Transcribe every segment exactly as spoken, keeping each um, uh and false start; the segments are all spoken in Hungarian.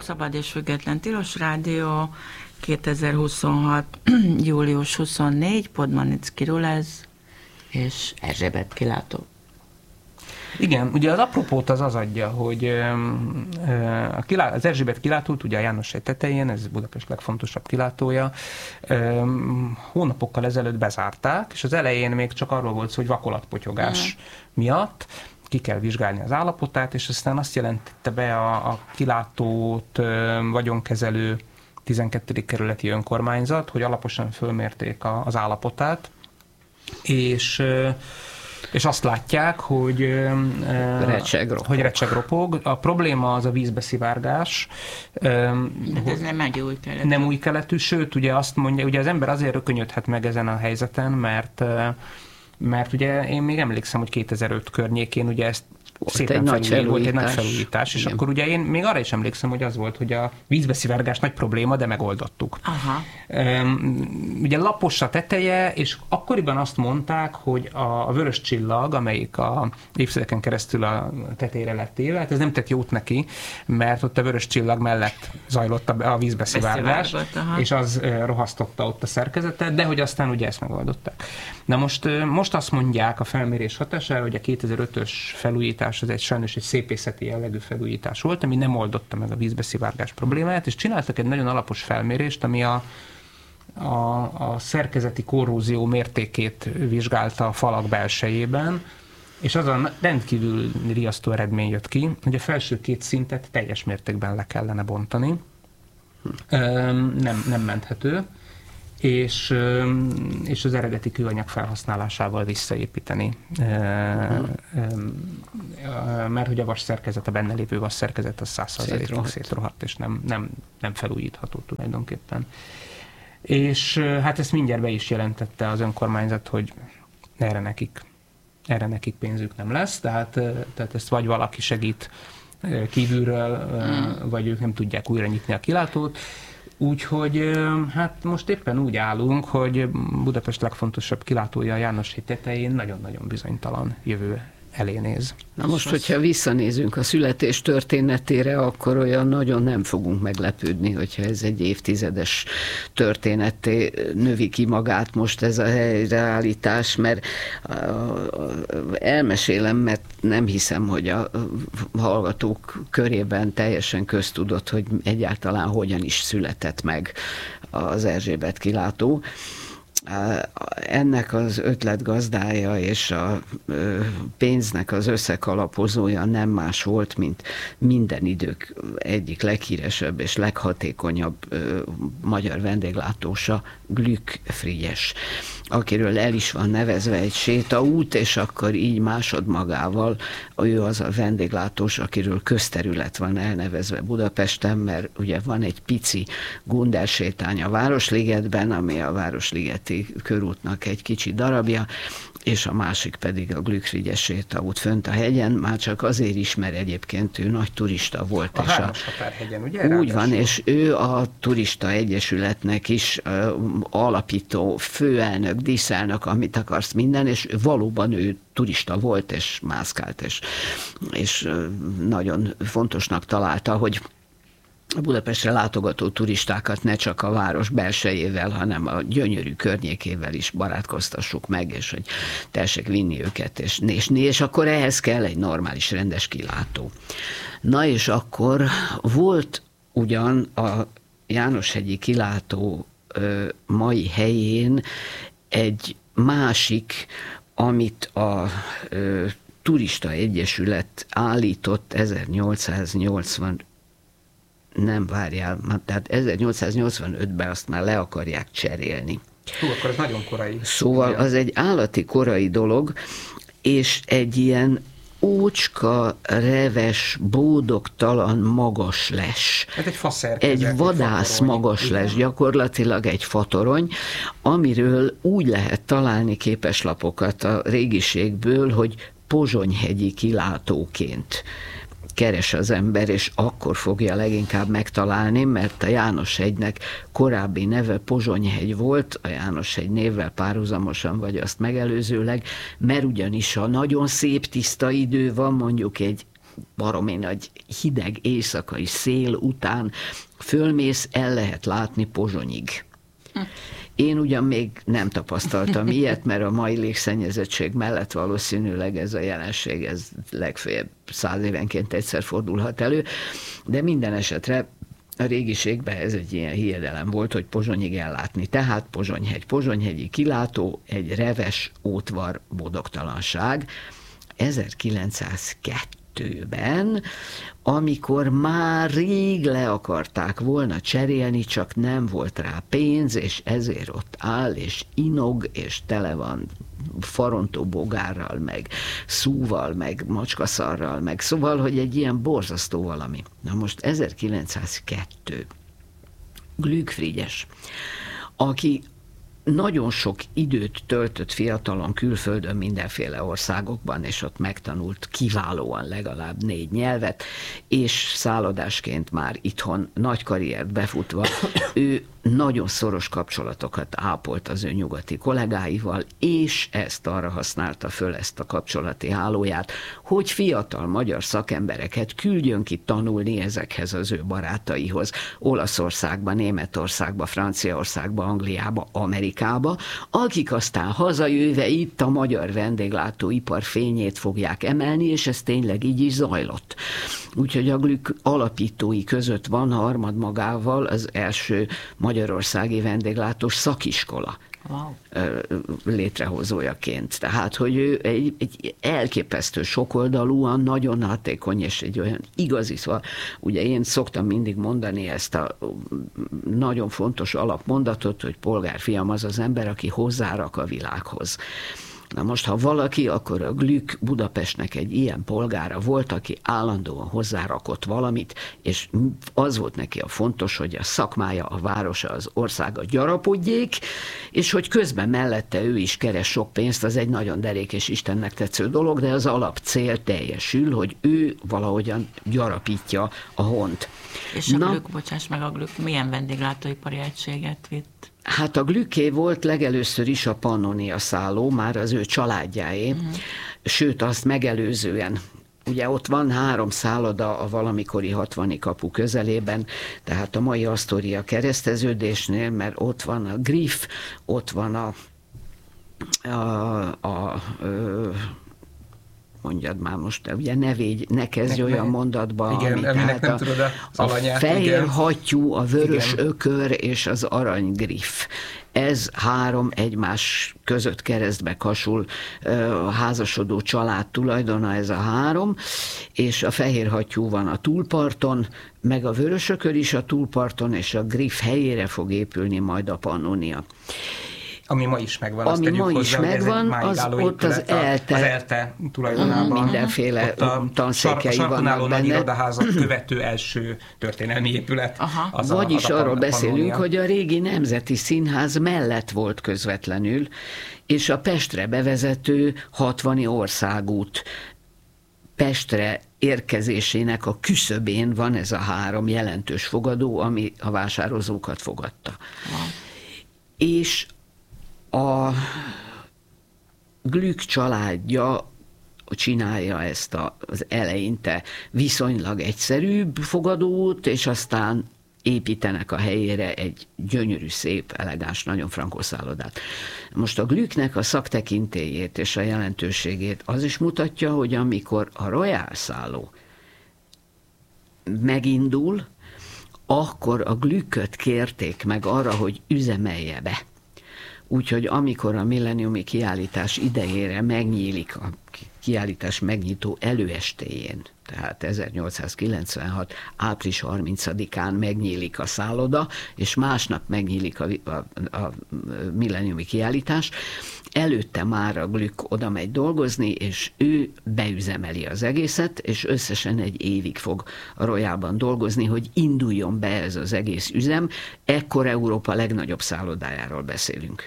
Szabad és Független Tilos Rádió, kétezer-huszonhat. július huszonnégy, Podmanicki Rulez és Erzsébet kilátó. Igen, ugye az apropót az az adja, hogy a kilá, az Erzsébet kilátót, ugye a János-hegy tetején, ez Budapest legfontosabb kilátója, hónapokkal ezelőtt bezárták, és az elején még csak arról volt szó, hogy vakolatpotyogás uh-huh. miatt ki kell vizsgálni az állapotát, és aztán azt jelentette be a, a kilátót vagyonkezelő tizenkettedik kerületi önkormányzat, hogy alaposan fölmérték a, az állapotát, és és azt látják, hogy recseg ropog. hogy recseg ropog. A probléma az a vízbeszivárgás. De ez nem egy új keletű. Nem új keletű, sőt, ugye azt mondja, ugye az ember azért rökönyödhet meg ezen a helyzeten, mert, mert ugye én még emlékszem, hogy kétezer-öt környékén ugye ezt Volt szépen egy felújít, volt egy nagy nagy felújítás, és igen. akkor ugye én még arra is emlékszem, hogy az volt, hogy a vízbeszivárgás nagy probléma, de megoldottuk. Aha. Um, ugye lapos a teteje, és akkoriban azt mondták, hogy a, a vörös csillag, amelyik a évtizedeken keresztül a tetejére lett éve, hát ez nem tett jót neki, mert ott a vörös csillag mellett zajlott a, a vízbeszivárgás, és az uh, rohasztotta ott a szerkezetet, de hogy aztán ugye ezt megoldották. Na most, uh, most azt mondják a felmérés hatására, hogy a kétezer-ötös felújítás az egy sajnos egy szépészeti jellegű felújítás volt, ami nem oldotta meg a vízbeszivárgás problémáját, és csináltak egy nagyon alapos felmérést, ami a, a, a szerkezeti korrózió mértékét vizsgálta a falak belsejében, és az a rendkívül riasztó eredmény jött ki, hogy a felső két szintet teljes mértékben le kellene bontani. Nem, nem menthető. És, és az eredeti kőanyag felhasználásával visszaépíteni. Uh-huh. Mert hogy a vas szerkezet, a benne lévő vas szerkezet az száz százalékig szétrohadt, és nem, nem, nem felújítható tulajdonképpen. És hát ezt mindjárt be is jelentette az önkormányzat, hogy erre nekik, erre nekik pénzük nem lesz, tehát, tehát ezt vagy valaki segít kívülről, uh-huh. vagy ők nem tudják újra nyitni a kilátót. Úgyhogy hát most éppen úgy állunk, hogy Budapest legfontosabb kilátója a János-hegy tetején nagyon-nagyon bizonytalan jövő elé néz. Na most, hogyha visszanézünk a születés történetére, akkor olyan nagyon nem fogunk meglepődni, hogyha ez egy évtizedes történetté növi ki magát most ez a helyreállítás, mert elmesélem, mert nem hiszem, hogy a hallgatók körében teljesen köztudott, hogy egyáltalán hogyan is született meg az Erzsébet kilátó. Ennek az ötletgazdája és a pénznek az összekalapozója nem más volt, mint minden idők egyik leghíresebb és leghatékonyabb magyar vendéglátósa, Glück Frigyes, akiről el is van nevezve egy sétaút, és akkor így másodmagával ő az a vendéglátós, akiről közterület van elnevezve Budapesten, mert ugye van egy pici Gundel sétány a Városligetben, ami a Városligeti körútnak egy kicsi darabja, és a másik pedig a Glück Frigyes sétaút fönt a hegyen, már csak azért is, mert egyébként ő nagy turista volt. A és Hármas határhegyen, ugye? Úgy Ráadásul. van, és ő a Turista Egyesületnek is uh, alapító, főelnök, díszelnök, amit akarsz minden, és valóban ő turista volt, és mászkált, és, és uh, nagyon fontosnak találta, hogy a Budapestre látogató turistákat ne csak a város belsejével, hanem a gyönyörű környékével is barátkoztassuk meg, és hogy tessék vinni őket, és nézni, és akkor ehhez kell egy normális, rendes kilátó. Na és akkor volt ugyan a János-hegyi kilátó ö, mai helyén egy másik, amit a ö, Turista Egyesület állított ezernyolcszáznyolcvan nem várjál, tehát ezernyolcszáznyolcvanötben azt már le akarják cserélni. Hú, akkor ez nagyon korai. Szóval az egy állati korai dolog, és egy ilyen ócska, reves, bódogtalan magasles. Ez egy faszerkezet. Egy vadász magasles, gyakorlatilag egy fatorony, amiről úgy lehet találni képeslapokat a régiségből, hogy Pozsonyhegyi kilátóként keres az ember, és akkor fogja leginkább megtalálni, mert a János-hegynek korábbi neve Pozsonyhegy volt, a János-hegy névvel párhuzamosan, vagy azt megelőzőleg, mert ugyanis a nagyon szép tiszta idő van, mondjuk egy baromi nagy hideg éjszakai szél után fölmész, el lehet látni Pozsonyig. Hm. Én ugyan még nem tapasztaltam ilyet, mert a mai légszennyezettség mellett valószínűleg ez a jelenség, ez legfeljebb száz évenként egyszer fordulhat elő, de minden esetre a régiségben ez egy ilyen hiedelem volt, hogy Pozsonyig ellátni. Tehát Pozsonyhegy, Pozsonyhegyi kilátó, egy reves, ótvar boldogtalanság. ezerkilencszázkettőben, amikor már rég le akarták volna cserélni, csak nem volt rá pénz, és ezért ott áll, és inog, és tele van farontó bogárral, meg szúval, meg macskaszarral, meg szóval, hogy egy ilyen borzasztó valami. Na most ezerkilencszázkettő. Glück Frigyes, aki nagyon sok időt töltött fiatalon külföldön, mindenféle országokban, és ott megtanult kiválóan legalább négy nyelvet, és szállodásként már itthon nagy karriert befutva, ő nagyon szoros kapcsolatokat ápolt az ő nyugati kollégáival, és ezt arra használta föl, ezt a kapcsolati hálóját, hogy fiatal magyar szakembereket küldjön ki tanulni ezekhez az ő barátaihoz, Olaszországba, Németországba, Franciaországba, Angliába, Amerikába, akik aztán hazajöve itt a magyar vendéglátóipar fényét fogják emelni, és ez tényleg így is zajlott. Úgyhogy a Glück alapítói között van harmadmagával az első magyarországi vendéglátós szakiskola. Wow. Létrehozójaként. Tehát, hogy ő egy, egy elképesztő sokoldalúan, nagyon hatékony, és egy olyan igazi, szóval ugye én szoktam mindig mondani ezt a nagyon fontos alapmondatot, hogy polgárfiam az az ember, aki hozzárak a világhoz. Na most, ha valaki, akkor a Glück Budapestnek egy ilyen polgára volt, aki állandóan hozzárakott valamit, és az volt neki a fontos, hogy a szakmája, a városa, az országa gyarapodjék, és hogy közben mellette ő is keres sok pénzt, az egy nagyon derék és Istennek tetsző dolog, de az alapcél teljesül, hogy ő valahogyan gyarapítja a hont. És a Glück, bocsáss meg, a Glück milyen vendéglátóipari egységet vitt? Hát a Glücké volt legelőször is a Pannonia szálló, már az ő családjáé, uh-huh. Sőt azt megelőzően. Ugye ott van három szálloda a valamikori hatvani kapu közelében, tehát a mai Astoria kereszteződésnél, mert ott van a Griff, ott van a, a, a, a mondjad már most, ugye ne végy, ne kezdj ne, olyan ne, mondatba, igen, ami, tehát nem a, tudod a, a fehér igen. hattyú, a vörös igen. ökör és az arany griff. Ez három egymás között keresztbe kasul a házasodó család tulajdona, ez a három, és a fehér hattyú van a túlparton, meg a vörös ökör is a túlparton, és a griff helyére fog épülni majd a Pannonia. Ami ma is megvan, Ami azt tegyük ma is hozzá, megvan, az ott az ELTE, az ELTE tulajdonában. Mindenféle tanszékei vannak benne. Nagy irodaházat követő első történelmi épület. Az Vagyis a, az arról a beszélünk, hogy a régi Nemzeti Színház mellett volt közvetlenül, és a Pestre bevezető hatvani országút Pestre érkezésének a küszöbén van ez a három jelentős fogadó, ami a vásározókat fogadta. Wow. És a Glück családja csinálja ezt a, az eleinte viszonylag egyszerűbb fogadót, és aztán építenek a helyére egy gyönyörű, szép, elegáns, nagyon frankó szállodát. Most a Glücknek a szaktekintélyét és a jelentőségét az is mutatja, hogy amikor a Royal szálló megindul, akkor a Glücköt kérték meg arra, hogy üzemelje be. Úgyhogy amikor a milleniumi kiállítás idejére megnyílik, a kiállítás megnyitó előestéjén, tehát ezernyolcszázkilencvenhat. április harmincadikán megnyílik a szálloda, és másnap megnyílik a, a, a milleniumi kiállítás, előtte már a Glück oda megy dolgozni, és ő beüzemeli az egészet, és összesen egy évig fog a Royalban dolgozni, hogy induljon be ez az egész üzem. Ekkor Európa legnagyobb szállodájáról beszélünk.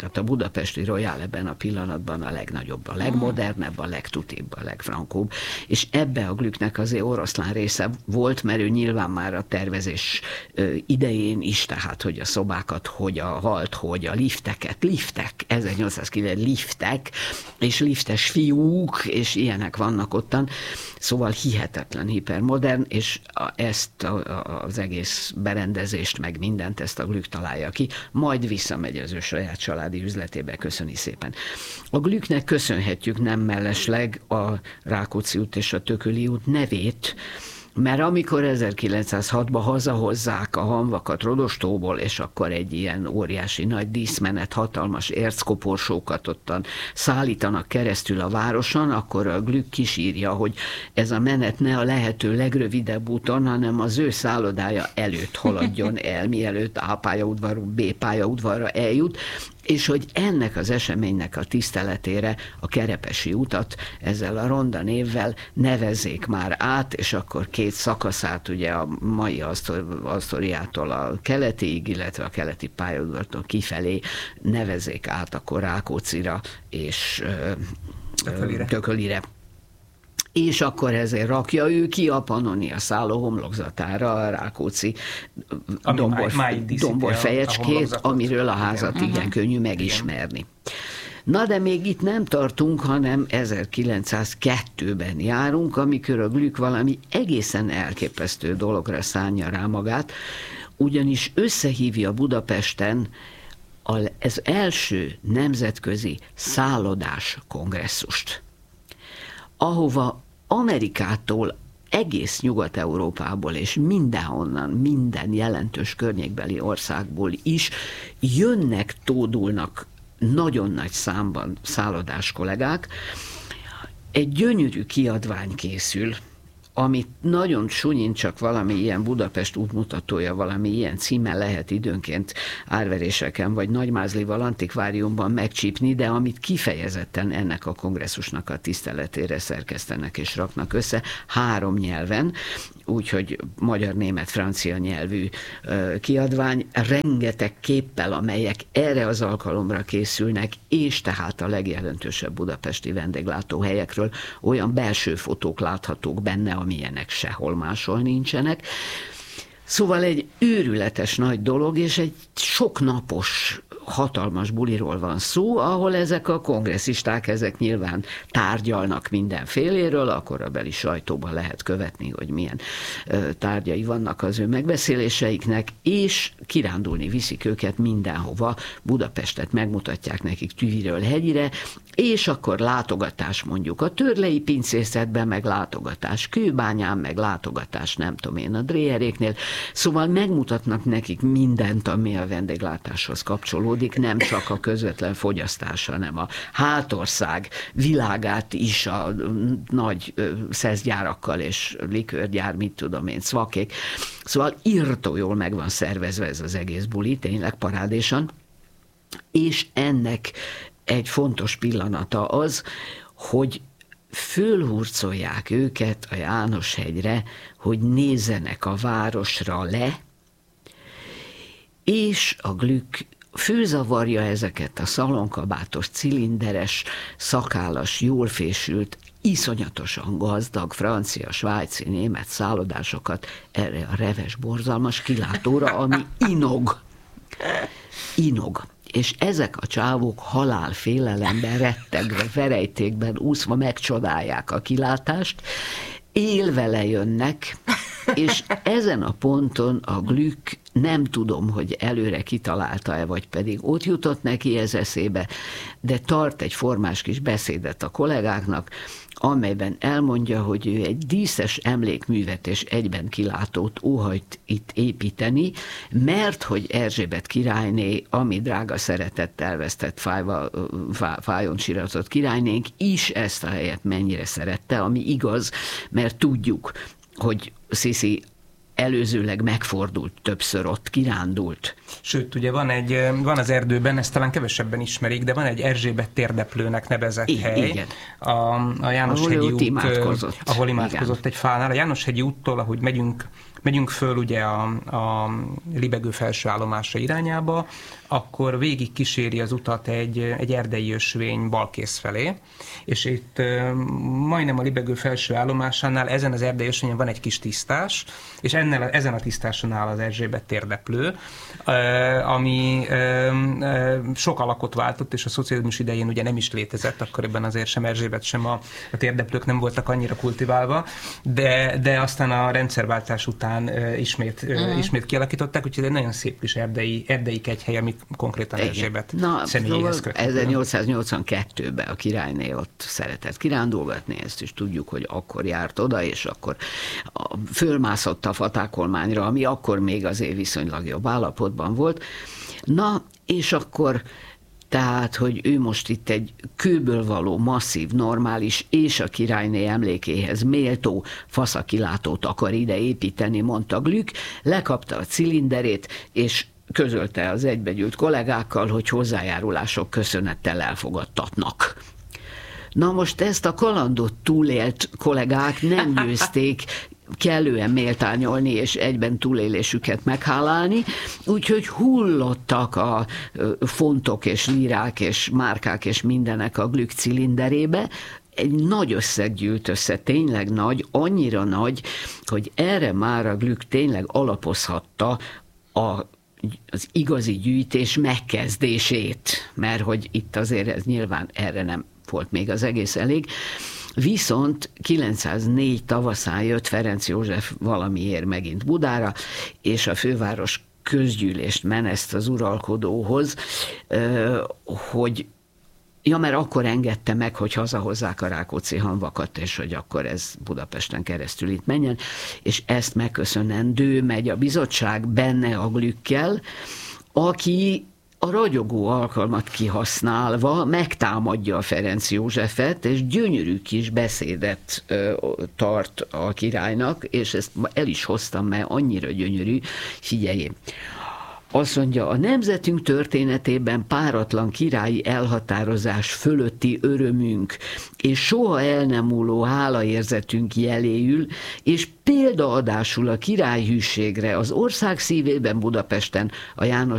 Hát a budapesti Royal ebben a pillanatban a legnagyobb, a legmodernebb, a legtutibb, a legfrankóbb, és ebbe a Glücknek azért oroszlán része volt, mert ő nyilván már a tervezés idején is, tehát hogy a szobákat, hogy a halt, hogy a lifteket, liftek, ezernyolcszázkilenc liftek, és liftes fiúk, és ilyenek vannak ottan, szóval hihetetlen hipermodern, és ezt a, az egész berendezést, meg mindent ezt a Glück találja ki, majd visszamegy az ő saját családi üzletébe, köszöni szépen. A Glücknek köszönhetjük nem mellesleg a Rákóczi út és a Tököli út nevét, mert amikor ezerkilencszázhatban hazahozzák a hamvakat Rodostóból, és akkor egy ilyen óriási nagy díszmenet, hatalmas érckoporsókat ottan szállítanak keresztül a városon, akkor a Glück kisírja, hogy ez a menet ne a lehető legrövidebb úton, hanem az ő szállodája előtt haladjon el, mielőtt A pályaudvarú B pályaudvarra eljut, és hogy ennek az eseménynek a tiszteletére a Kerepesi utat ezzel a ronda névvel nevezzék már át, és akkor két szakaszát ugye a mai Asztoriától a keletig, illetve a keleti pályaudvartól kifelé nevezzék át akkor Rákóczira és Tökölire. Tökölire. És akkor ezért rakja ő ki a Pannonia szálló homlokzatára a Rákóczi dombor, dombor fejecskét, amiről a házat igen, igen könnyű megismerni. Igen. Na de még itt nem tartunk, hanem ezerkilencszázkettőben járunk, amikor a Glück valami egészen elképesztő dologra szánja rá magát, ugyanis összehívja Budapesten az első nemzetközi szállodás kongresszust, ahova Amerikától egész Nyugat-Európából és mindenhonnan, minden jelentős környékbeli országból is jönnek, tódulnak nagyon nagy számban szállodás kollégák. Egy gyönyörű kiadvány készül, amit nagyon sunyin csak valami ilyen Budapest útmutatója, valami ilyen címmel lehet időnként árveréseken vagy Nagymázlival antikváriumban megcsípni, de amit kifejezetten ennek a kongresszusnak a tiszteletére szerkesztenek és raknak össze három nyelven, úgyhogy magyar, német, francia nyelvű kiadvány, rengeteg képpel, amelyek erre az alkalomra készülnek, és tehát a legjelentősebb budapesti vendéglátóhelyekről olyan belső fotók láthatók benne, amilyenek sehol máshol nincsenek. Szóval egy őrületes nagy dolog, és egy soknapos, hatalmas buliról van szó, ahol ezek a kongresszisták, ezek nyilván tárgyalnak mindenféléről, akkor a beli sajtóban lehet követni, hogy milyen tárgyai vannak az ő megbeszéléseiknek, és kirándulni viszik őket mindenhova, Budapestet megmutatják nekik Tüviről hegyire, és akkor látogatás mondjuk a Törlei pincészetben, meg látogatás Kőbányán, meg látogatás nem tudom én a Dréheréknél, szóval megmutatnak nekik mindent, ami a vendéglátáshoz kapcsolódik, nem csak a közvetlen fogyasztás, hanem a hátország világát is a nagy szeszgyárakkal és likőrgyár, mit tudom én, szvakék. Szóval írtó jól meg van szervezve ez az egész buli, tényleg parádésan, és ennek egy fontos pillanata az, hogy fölhurcolják őket a Jánoshegyre, hogy nézzenek a városra le, és a Glück főzavarja ezeket a szalonkabátos, cilinderes, szakállas, jól fésült, iszonyatosan gazdag francia, svájci, német szállodásokat erre a reves, borzalmas kilátóra, ami inog. Inog. És ezek a csávók halálfélelemben, rettegve, verejtékben úszva megcsodálják a kilátást, élve lejönnek, és ezen a ponton a Glück, nem tudom, hogy előre kitalálta-e, vagy pedig ott jutott neki ez eszébe, de tart egy formás kis beszédet a kollégáknak, amelyben elmondja, hogy ő egy díszes emlékművet és egyben kilátót óhajt itt építeni, mert hogy Erzsébet királyné, ami drága szeretettel vesztett fájva, fá, fájon siratott királynénk is ezt a helyet mennyire szerette, ami igaz, mert tudjuk, hogy Sziszi előzőleg megfordult többször ott, kirándult. Sőt, ugye van egy, van az erdőben, ezt talán kevesebben ismerik, de van egy Erzsébet térdeplőnek nevezett I- hely. Igen. A, a Jánoshegyi ahol út, imádkozott. ahol imádkozott igen. egy fánál. A Jánoshegyi úttól, ahogy megyünk, megyünk föl ugye a, a Libegő felső állomása irányába, akkor végig kíséri az utat egy, egy erdei ösvény balkész felé, és itt majdnem a Libegő felső állomásánál ezen az erdei ösvényen van egy kis tisztás, és ennél, ezen a tisztáson áll az Erzsébet térdeplő, ami sok alakot váltott, és a szocializmus idején ugye nem is létezett, akkoriban azért sem Erzsébet, sem a, a térdeplők nem voltak annyira kultiválva, de, de aztán a rendszerváltás után ismét, uh-huh. ismét kialakították, úgyhogy egy nagyon szép kis erdei, erdei kegyhely, ami konkrétan Erzsébet személyéhez köthető. ezernyolcszáznyolcvankettőben a királyné ott szeretett kirándulgatni, ezt is tudjuk, hogy akkor járt oda, és akkor a, fölmászott a fatákolmányra, ami akkor még azért viszonylag jobb állapotban volt. Na, és akkor tehát, hogy ő most itt egy kőből való, masszív, normális és a királyné emlékéhez méltó faszakilátót akar ide építeni, mondta Glück, lekapta a cilinderét, és közölte az egybegyűlt kollégákkal, hogy hozzájárulások köszönettel elfogadtatnak. Na most ezt a kalandot túlélt kollégák nem győzték kellően méltányolni és egyben túlélésüket meghálálni, úgyhogy hullottak a fontok és lírák és márkák és mindenek a Glück cilinderébe. Egy nagy összeg gyűlt össze, tényleg nagy, annyira nagy, hogy erre már a Glück tényleg alapozhatta a az igazi gyűjtés megkezdését, mert hogy itt azért ez nyilván erre nem volt még az egész elég. Viszont kilencszáznégy tavaszán jött Ferenc József valamiért megint Budára, és a főváros közgyűlést meneszt az uralkodóhoz, hogy ja, mert akkor engedte meg, hogy hazahozzák a Rákóczi hamvakat, és hogy akkor ez Budapesten keresztül itt menjen, és ezt megköszönendő megy a bizottság benne a Glückkel, aki a ragyogó alkalmat kihasználva megtámadja a Ferenc Józsefet, és gyönyörű kis beszédet ö, tart a királynak, és ezt el is hoztam, mert annyira gyönyörű, figyeljé. Azt mondja, a nemzetünk történetében páratlan királyi elhatározás fölötti örömünk és soha el nem múló hálaérzetünk jeléül, és példaadásul a királyhűségre az ország szívében Budapesten a János